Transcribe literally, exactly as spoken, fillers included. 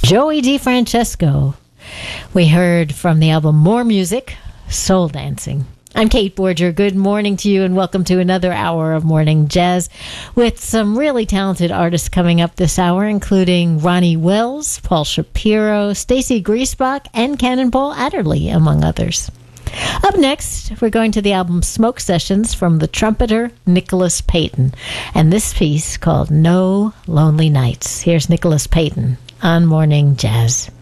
Joey DeFrancesco. We heard from the album More Music, Soul Dancing. I'm Kate Borger. Good morning to you and welcome to another hour of Morning Jazz with some really talented artists coming up this hour, including Ronnie Wells, Paul Shapiro, Stacey Griesbach, and Cannonball Adderley, among others. Up next, we're going to the album Smoke Sessions from the trumpeter Nicholas Payton, and this piece called No Lonely Nights. Here's Nicholas Payton on Morning Jazz.